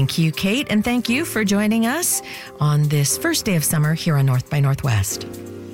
Thank you, Kate, and thank you for joining us on this first day of summer here on North by Northwest.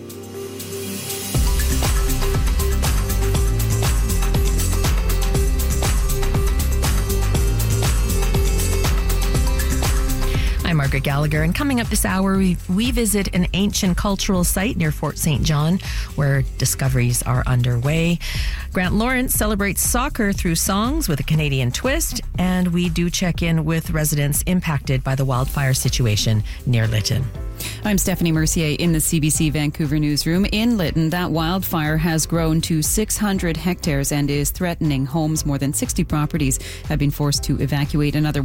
I'm Margaret Gallagher, and coming up this hour, we visit an ancient cultural site near Fort St. John where discoveries are underway. Grant Lawrence celebrates soccer through songs with a Canadian twist, and we do check in with residents impacted by the wildfire situation near Lytton. I'm Stephanie Mercier in the CBC Vancouver newsroom. In Lytton, that wildfire has grown to 600 hectares and is threatening homes. More than 60 properties have been forced to evacuate. Another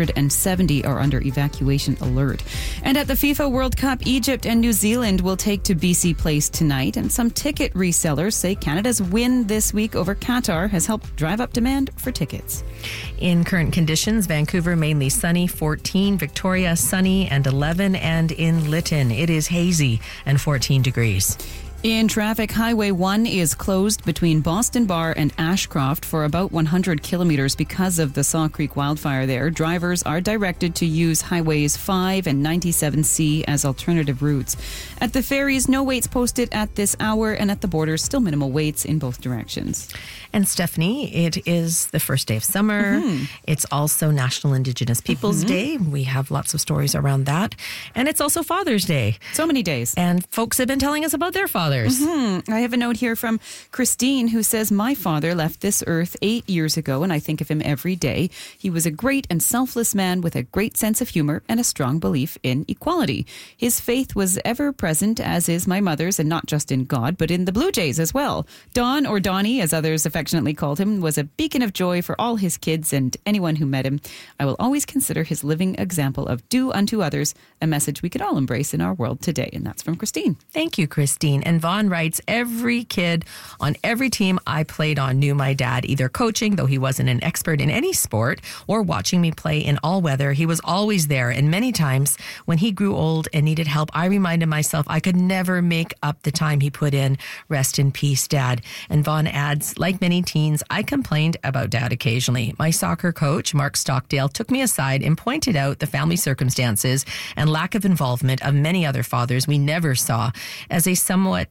170 are under evacuation alert. And at the FIFA World Cup, Egypt and New Zealand will take to BC Place tonight. And some ticket resellers say Canada's win this week over Qatar has helped drive up demand for tickets. In current conditions, Vancouver mainly sunny, 14, Victoria sunny and 11, and in Lytton it is hazy and 14 degrees. In traffic, Highway 1 is closed between Boston Bar and Ashcroft for about 100 kilometres because of the Saw Creek wildfire there. Drivers are directed to use Highways 5 and 97C as alternative routes. At the ferries, no waits posted at this hour, and at the border, still minimal waits in both directions. And Stephanie, it is the first day of summer. It's also National Indigenous Peoples Day. We have lots of stories around that. And it's also Father's Day. So many days. And folks have been telling us about their fathers. I have a note here from Christine who says, my father left this earth 8 years ago and I think of him every day. He was a great and selfless man with a great sense of humor and a strong belief in equality. His faith was ever present, as is my mother's, and not just in God, but in the Blue Jays as well. Don, or Donnie, as others affectionately called him, was a beacon of joy for all his kids and anyone who met him. I will always consider his living example of do unto others, a message we could all embrace in our world today. And that's from Christine. Thank you, Christine. And Vaughn writes, every kid on every team I played on knew my dad, either coaching, though he wasn't an expert in any sport, or watching me play in all weather. He was always there. And many times when he grew old and needed help, I reminded myself I could never make up the time he put in. Rest in peace, Dad. And Vaughn adds, like many teens, I complained about Dad occasionally. My soccer coach, Mark Stockdale, took me aside and pointed out the family circumstances and lack of involvement of many other fathers we never saw. As a somewhat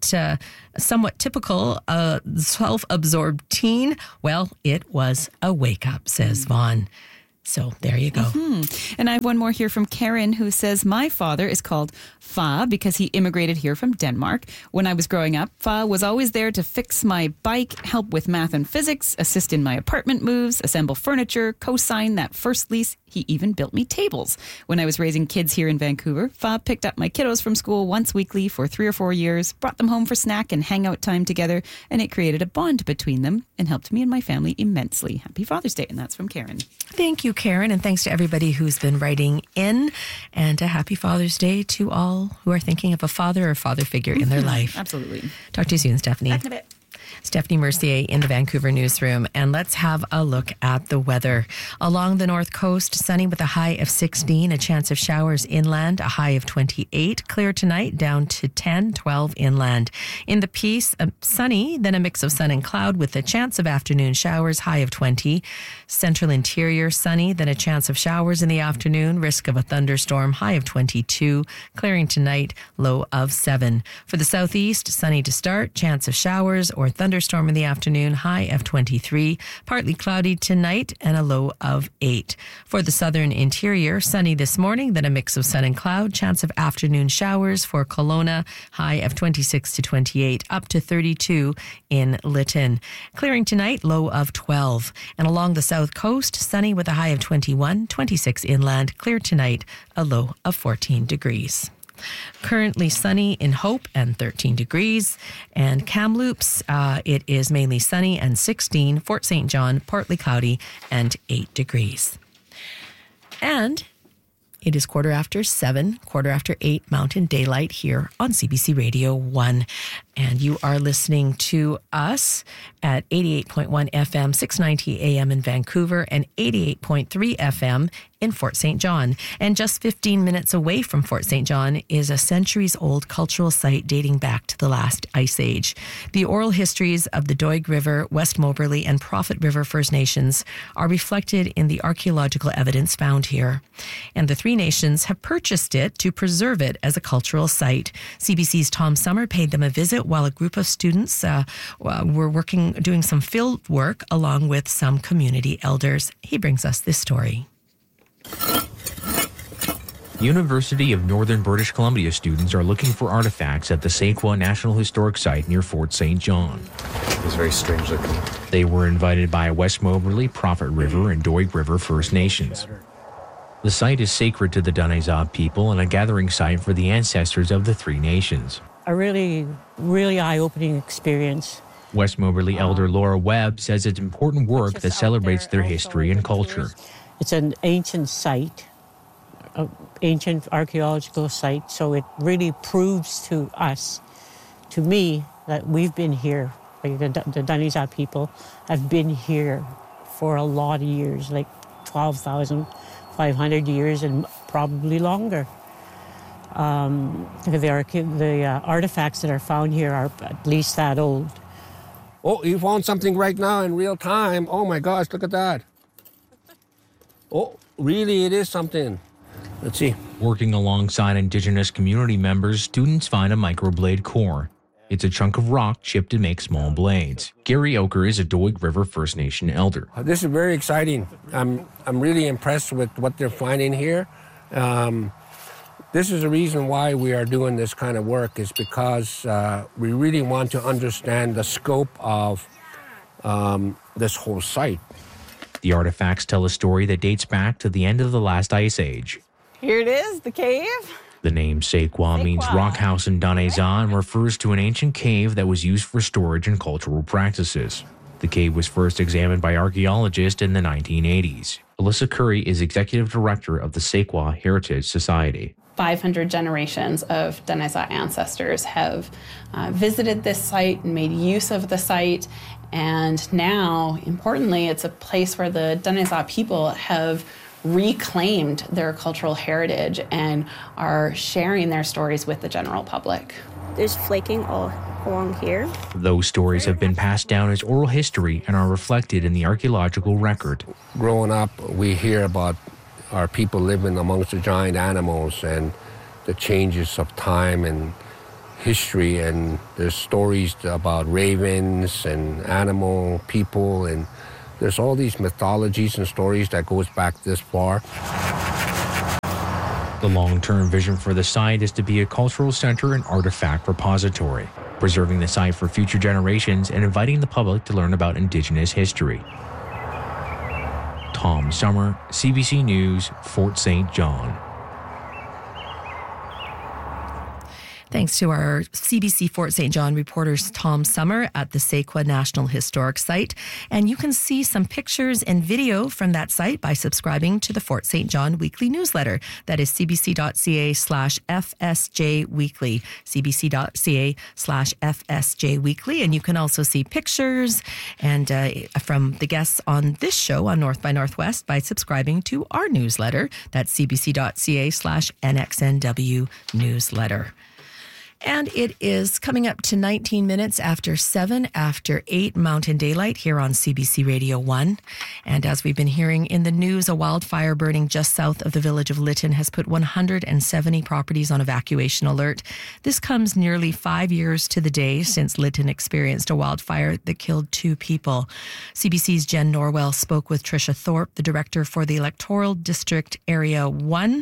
typical self-absorbed teen, well, it was a wake-up, says Vaughn. So there you go. And I have one more here from Karen who says, my father is called Fa because he immigrated here from Denmark. When I was growing up, Fa was always there to fix my bike, help with math and physics, assist in my apartment moves, assemble furniture, co-sign that first lease. He even built me tables. When I was raising kids here in Vancouver, Fa picked up my kiddos from school once weekly for 3 or 4 years, brought them home for snack and hangout time together, and it created a bond between them and helped me and my family immensely. Happy Father's Day, and that's from Karen. Thank you, Karen, and thanks to everybody who's been writing in, and a happy Father's Day to all who are thinking of a father or father figure in their life. Absolutely. Talk to you soon, Stephanie. Back in a bit. Stephanie Mercier in the Vancouver newsroom. And let's have a look at the weather. Along the north coast, sunny with a high of 16, a chance of showers inland, a high of 28. Clear tonight, down to 10, 12 inland. In the Peace, sunny, then a mix of sun and cloud with a chance of afternoon showers, high of 20. Central interior, sunny, then a chance of showers in the afternoon, risk of a thunderstorm, high of 22. Clearing tonight, low of 7. For the southeast, sunny to start, chance of showers or thunderstorm in the afternoon, high of 23. Partly cloudy tonight and a low of 8. For the southern interior, sunny this morning, then a mix of sun and cloud. Chance of afternoon showers for Kelowna, high of 26 to 28, up to 32 in Lytton. Clearing tonight, low of 12. And along the south coast, sunny with a high of 21, 26 inland. Clear tonight, a low of 14 degrees. Currently sunny in Hope and 13 degrees. And Kamloops, it is mainly sunny and 16. Fort St. John, partly cloudy and 8 degrees. And it is 7:15, 7:15 Mountain Daylight here on CBC Radio 1. And you are listening to us at 88.1 FM, 690 AM in Vancouver, and 88.3 FM in Fort St. John. And just 15 minutes away from Fort St. John is a centuries-old cultural site dating back to the last ice age. The oral histories of the Doig River, West Moberly, and Prophet River First Nations are reflected in the archaeological evidence found here. And the Three Nations have purchased it to preserve it as a cultural site. CBC's Tom Summer paid them a visit while a group of students were doing some field work along with some community elders. He brings us this story. University of Northern British Columbia students are looking for artifacts at the Sequoia National Historic Site near Fort St. John. It was very strange looking. They were invited by West Moberly, Prophet River, and Doig River First Nations. The site is sacred to the Danezab people and a gathering site for the ancestors of the Three Nations. A really eye-opening experience. West Moberly elder Laura Webb says it's important work that celebrates their history and culture. It's an ancient site, an ancient archaeological site, so it really proves to us, to me, that we've been here. Like the Danezab people have been here for a lot of years, like 12,500 years and probably longer. The artifacts that are found here are at least that old. Oh, you found something right now in real time. Oh my gosh, look at that. Oh, really, it is something. Let's see. Working alongside Indigenous community members, students find a microblade core. It's a chunk of rock chipped to make small blades. Gary Oker is a Doig River First Nation elder. This is very exciting. I'm really impressed with what they're finding here. This is the reason why we are doing this kind of work, is because we really want to understand the scope of this whole site. The artifacts tell a story that dates back to the end of the last ice age. Here it is, the cave. The name Sequoia means rock house in Danezab and refers to an ancient cave that was used for storage and cultural practices. The cave was first examined by archaeologists in the 1980s. Alyssa Curry is executive director of the Sequoia Heritage Society. 500 generations of Danezab ancestors have visited this site and made use of the site. And now, importantly, it's a place where the Danezab people have reclaimed their cultural heritage and are sharing their stories with the general public. There's flaking all along here. Those stories have been passed down as oral history and are reflected in the archaeological record. Growing up, we hear about our people living amongst the giant animals and the changes of time and history, and there's stories about ravens and animal people, and there's all these mythologies and stories that goes back this far. The long-term vision for the site is to be a cultural center and artifact repository, preserving the site for future generations and inviting the public to learn about Indigenous history. Tom Summer, CBC News, Fort St. John. Thanks to our CBC Fort St. John reporters Tom Summer at the Sequoia National Historic Site. And you can see some pictures and video from that site by subscribing to the Fort St. John weekly newsletter. That is cbc.ca/FSJ Weekly, cbc.ca/FSJ Weekly. And you can also see pictures and from the guests on this show on North by Northwest by subscribing to our newsletter. That's cbc.ca/NXNW newsletter. And it is coming up to 19 minutes after 7, after 8 Mountain Daylight here on CBC Radio 1. And as we've been hearing in the news, a wildfire burning just south of the village of Lytton has put 170 properties on evacuation alert. This comes nearly 5 years to the day since Lytton experienced a wildfire that killed 2 people. CBC's Jen Norwell spoke with Tricia Thorpe, the director for the Electoral District Area 1,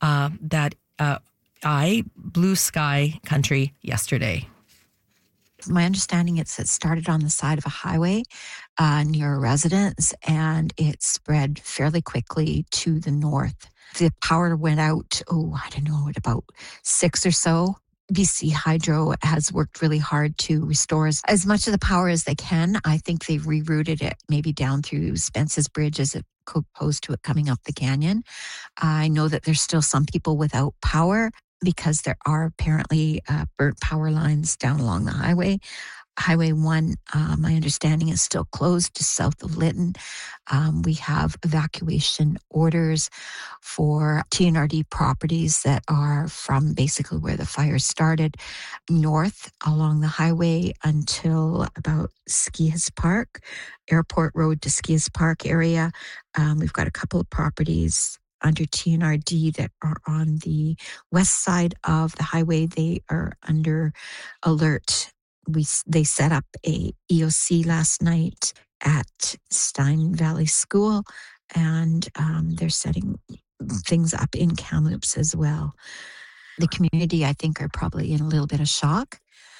Blue Sky Country yesterday. My understanding is it started on the side of a highway near a residence, and it spread fairly quickly to the north. The power went out, at about 6 or so. BC Hydro has worked really hard to restore as much of the power as they can. I think they've rerouted it maybe down through Spence's Bridge as opposed to it coming up the canyon. I know that there's still some people without power. because there are apparently burnt power lines down along the highway. Highway 1, my understanding, is still closed just south of Lytton. We have evacuation orders for TNRD properties that are from basically where the fire started, north along the highway until about Skias Park, Airport Road to Skias Park area. We've got a couple of properties under TNRD that are on the west side of the highway. They are under alert. They set up a EOC last night at Stein Valley School, and they're setting things up in Kamloops as well. The community, I think, are probably in a little bit of shock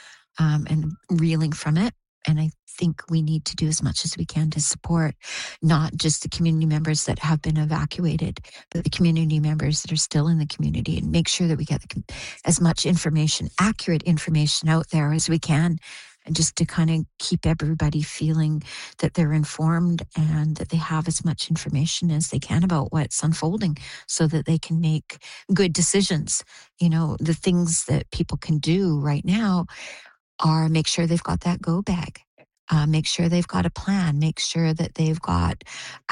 and reeling from it. And I think we need to do as much as we can to support not just the community members that have been evacuated, but the community members that are still in the community, and make sure that we get as much information, accurate information out there as we can, and just to kind of keep everybody feeling that they're informed and that they have as much information as they can about what's unfolding so that they can make good decisions. You know, the things that people can do right now are make sure they've got that go bag. Make sure they've got a plan. Make sure that they've got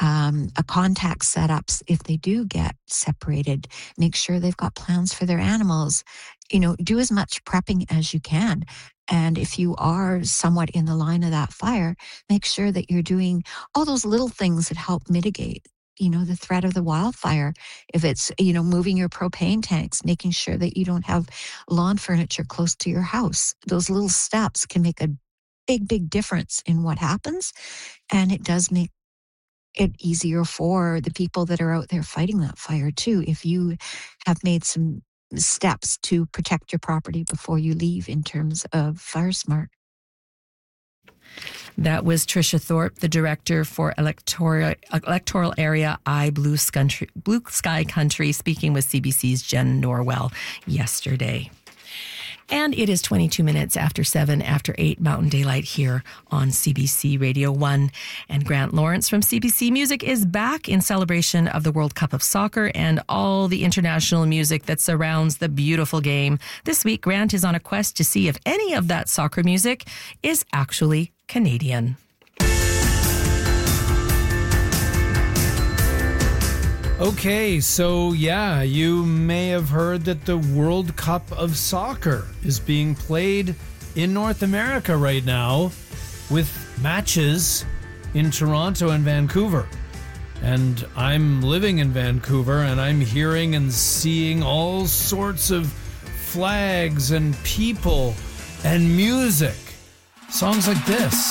a contact set up if they do get separated. Make sure they've got plans for their animals. You know, do as much prepping as you can. And if you are somewhat in the line of that fire, make sure that you're doing all those little things that help mitigate, you know, the threat of the wildfire. If it's, you know, moving your propane tanks, making sure that you don't have lawn furniture close to your house. Those little steps can make a big difference in what happens. And it does make it easier for the people that are out there fighting that fire too. If you have made some steps to protect your property before you leave in terms of Fire Smart. That was Tricia Thorpe, the director for electoral area Blue Sky Country, speaking with CBC's Jen Norwell yesterday. And it is 22 minutes after 7, after 8 Mountain Daylight here on CBC Radio 1. And Grant Lawrence from CBC Music is back in celebration of the World Cup of Soccer and all the international music that surrounds the beautiful game. This week, Grant is on a quest to see if any of that soccer music is actually Canadian. Okay, so yeah, you may have heard that the World Cup of Soccer is being played in North America right now with matches in Toronto and Vancouver. And I'm living in Vancouver and I'm hearing and seeing all sorts of flags and people and music. Songs like this.